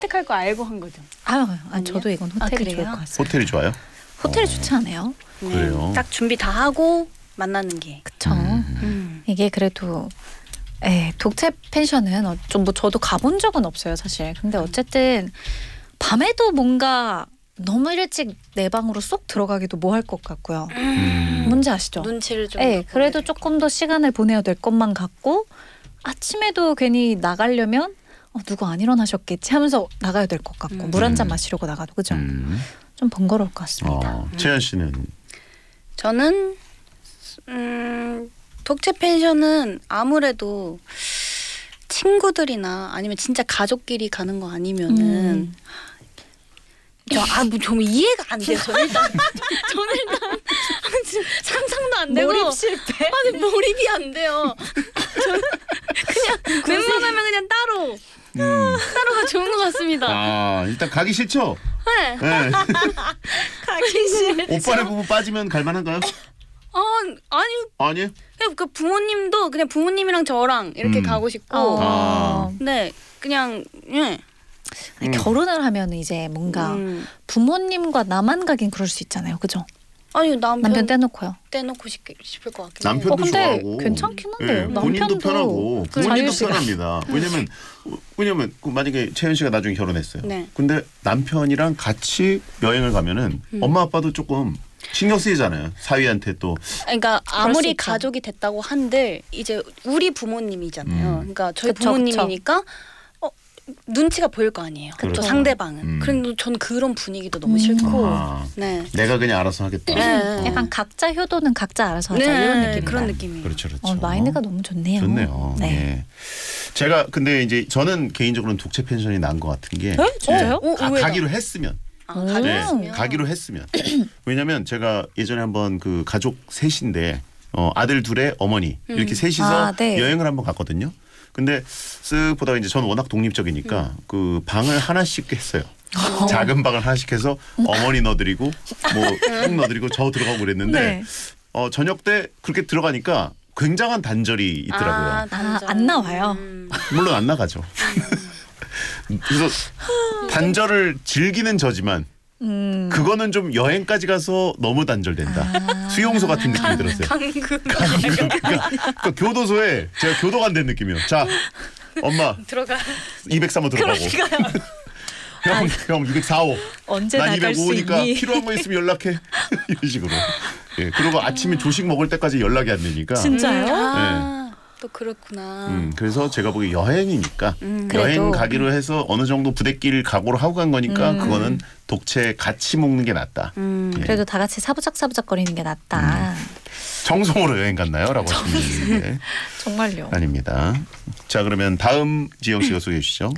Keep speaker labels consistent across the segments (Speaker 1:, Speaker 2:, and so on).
Speaker 1: 선택할 거 알고 한 거죠.
Speaker 2: 저도 이건 호텔이
Speaker 1: 그래요?
Speaker 2: 좋을 것 같습니다.
Speaker 3: 호텔이 좋아요?
Speaker 2: 호텔이 좋지 않아요?
Speaker 3: 그래요?
Speaker 1: 딱 준비 다 하고 만나는 게.
Speaker 2: 그쵸. 이게 그래도 독채 펜션은 좀 뭐 저도 가본 적은 없어요 사실. 근데 어쨌든 밤에도 뭔가 너무 일찍 내 방으로 쏙 들어가기도 뭐 할 것 같고요. 뭔지 아시죠?
Speaker 1: 눈치를 좀.
Speaker 2: 그래도 조금 더 시간을 보내야 될 것만 같고 아침에도 괜히 나가려면 누구 안 일어나셨겠지 하면서 나가야 될 것 같고 물 한 잔 마시려고 나가도 그죠? 좀 번거로울 것 같습니다.
Speaker 3: 채연 씨는?
Speaker 1: 저는 독채 펜션은 아무래도 친구들이나 아니면 진짜 가족끼리 가는 거 아니면은 좀 이해가 안 돼요. 저는 일단 상상도 안 되고
Speaker 2: 몰입 실패?
Speaker 1: 몰입이 안 돼요. 그냥 웬만하면 그냥 따로가 좋은 것 같습니다.
Speaker 3: 일단 가기 싫죠?
Speaker 1: 네.
Speaker 2: 가기 싫.
Speaker 3: 오빠네 부부 빠지면 갈만한가요?
Speaker 1: 아니요. 그 부모님도 그냥 부모님이랑 저랑 이렇게 가고 싶고. 네, 그냥
Speaker 2: 결혼을 하면 이제 뭔가 부모님과 나만 가긴 그럴 수 있잖아요, 그죠?
Speaker 1: 아니 남편
Speaker 2: 떼놓고요.
Speaker 1: 떼놓고 싶을 것 같긴
Speaker 3: 남편도
Speaker 2: 근데
Speaker 3: 좋아하고
Speaker 2: 괜찮긴 한데요.
Speaker 3: 본인도 편하고 부모님도
Speaker 2: 자유시간.
Speaker 3: 편합니다. 왜냐면 만약에 채연 씨가 나중에 결혼했어요.
Speaker 1: 네.
Speaker 3: 근데 남편이랑 같이 여행을 가면은 엄마 아빠도 조금 신경 쓰이잖아요. 사위한테 또.
Speaker 1: 그러니까 아무리
Speaker 2: 있죠.
Speaker 1: 가족이 됐다고 한들 이제 우리 부모님이잖아요. 그러니까 저희
Speaker 2: 그쵸,
Speaker 1: 부모님이니까 눈치가 보일 거 아니에요.
Speaker 3: 그렇죠.
Speaker 1: 상대방은. 그런데 전 그런 분위기도 너무 싫고.
Speaker 3: 네. 내가 그냥 알아서 하겠다.
Speaker 1: 네.
Speaker 2: 약간 각자 효도는 각자 알아서 하자 이런 느낌.
Speaker 1: 그런 느낌이에요.
Speaker 3: 그렇죠.
Speaker 2: 마인드가 너무 좋네요.
Speaker 3: 좋네요. 네. 제가 근데 이제 저는 개인적으로는 독채 펜션이 나은 것 같은 게.
Speaker 2: 진짜요?
Speaker 3: 가기로 했으면. 가기로 했으면. 왜냐면 제가 예전에 한번 그 가족 셋인데 아들 둘에 어머니 이렇게 셋이서 여행을 한번 갔거든요. 근데 쓱 보다가 이제 저는 워낙 독립적이니까 그 방을 하나씩 했어요. 작은 방을 하나씩 해서 어머니 넣어드리고 꼭 넣어드리고 저 들어가고 그랬는데 저녁 때 그렇게 들어가니까 굉장한 단절이 있더라고요.
Speaker 2: 안 나와요.
Speaker 3: 물론 안 나가죠. 그래서 단절을 즐기는 저지만 그거는 좀 여행까지 가서 너무 단절된다. 수용소 같은 느낌이 들었어요. 그러니까 교도소에 제가 교도관 된 느낌이요. 자, 엄마
Speaker 1: 들어가.
Speaker 3: 203호 들어가고. 형 204호.
Speaker 2: 언제
Speaker 3: 난
Speaker 2: 나갈 수
Speaker 3: 205니까
Speaker 2: 있니?
Speaker 3: 필요한 거 있으면 연락해. 이런 식으로. 그리고 아침에 조식 먹을 때까지 연락이 안 되니까.
Speaker 2: 진짜요?
Speaker 1: 또 그렇구나.
Speaker 3: 그래서 제가 보기에 여행이니까 여행
Speaker 2: 그래도.
Speaker 3: 가기로 해서 어느 정도 부대끼를 각오를 하고 간 거니까 그거는 독채 같이 먹는 게 낫다.
Speaker 2: 그래도 다 같이 사부작 거리는 게 낫다.
Speaker 3: 청송으로 여행 갔나요? 라고 하시는데
Speaker 2: 정말요.
Speaker 3: 아닙니다. 자, 그러면 다음 지영 씨가 소개해 주시죠.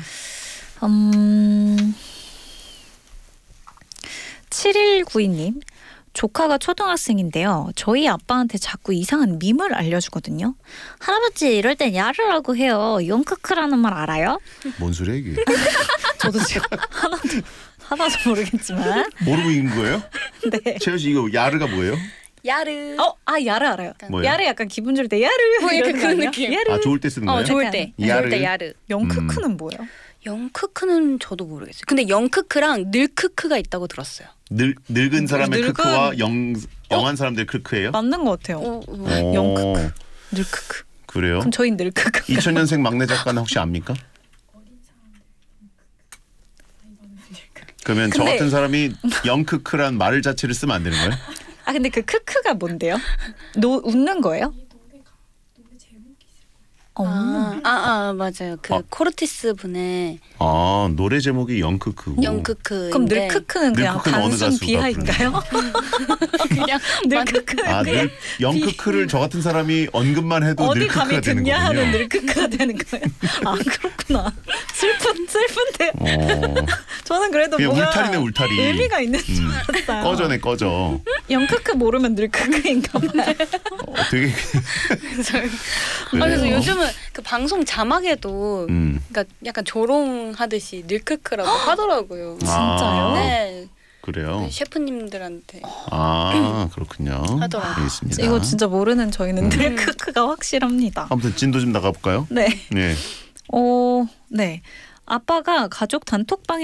Speaker 2: 7192님. 조카가 초등학생인데요. 저희 아빠한테 자꾸 이상한 밈을 알려주거든요. 할아버지 이럴 땐 야르라고 해요. 용크크라는 말 알아요?
Speaker 3: 뭔 소리야 이게?
Speaker 2: 저도 지금 하나도 모르겠지만.
Speaker 3: 모르고 있는 거예요?
Speaker 2: 네.
Speaker 3: 채연 씨 이거 야르가 뭐예요?
Speaker 1: 야르.
Speaker 2: 야르 알아요.
Speaker 3: 뭐예요?
Speaker 2: 야르 약간 기분 좋을 때 야르.
Speaker 1: 약간 그런
Speaker 2: 아니야?
Speaker 1: 느낌.
Speaker 2: 야르.
Speaker 3: 좋을 때 쓰는 거예요?
Speaker 1: 좋을 때.
Speaker 3: 야르.
Speaker 1: 좋을 때 야르.
Speaker 2: 영크크는 뭐예요?
Speaker 1: 영크크는 저도 모르겠어요. 근데 영크크랑 늘크크가 있다고 들었어요.
Speaker 3: 늙은 사람의 크크와 영한 사람들의 크크예요?
Speaker 2: 맞는 것 같아요. 영크크, 늘크크.
Speaker 3: 그래요?
Speaker 2: 그럼 저희 늘크크.
Speaker 3: 2000년생 막내 작가는 혹시 압니까? 그러면 저 같은 사람이 영크크란 말 자체를 쓰면 안 되는 거예요?
Speaker 2: 근데 그 크크가 뭔데요? 웃는 거예요?
Speaker 1: 맞아요. 코르티스 분의
Speaker 3: 노래 제목이 영크크고.
Speaker 1: 영크크.
Speaker 2: 그럼 늘크크는 그냥
Speaker 3: 늘크크는 어느
Speaker 2: 단순
Speaker 3: 가수가
Speaker 2: 비하인가요?
Speaker 1: 그냥
Speaker 2: 늘크크.
Speaker 3: 영크크를 저 같은 사람이 언급만 해도
Speaker 2: 어디
Speaker 3: 늘크크가
Speaker 2: 감히
Speaker 3: 되는
Speaker 2: 듣냐 하는
Speaker 3: 거군요.
Speaker 2: 늘크크가 되는 거예요. 그렇구나. 슬픈데. 저는 그래도
Speaker 3: 그냥
Speaker 2: 뭔가
Speaker 3: 울타리네 울타리.
Speaker 2: 의미가 있는 줄 알았어요.
Speaker 3: 꺼져.
Speaker 2: 영크크 모르면 늘크크인가 봐요.
Speaker 3: 되게.
Speaker 1: 그래서 요즘은 그 방송 자막에도 그러니까 약간 조롱하듯이 늘크크라고 하더라고요.
Speaker 2: 진짜요?
Speaker 1: 네.
Speaker 3: 그래요.
Speaker 1: 셰프님들한테
Speaker 3: 그렇군요.
Speaker 1: 하더라고요.
Speaker 3: 알겠습니다.
Speaker 2: 이거 진짜 모르는 저희는 늘크크가 확실합니다.
Speaker 3: 아무튼 진도 좀 나가볼까요?
Speaker 2: 네.
Speaker 3: 네.
Speaker 2: 네. 아빠가 가족 단톡방에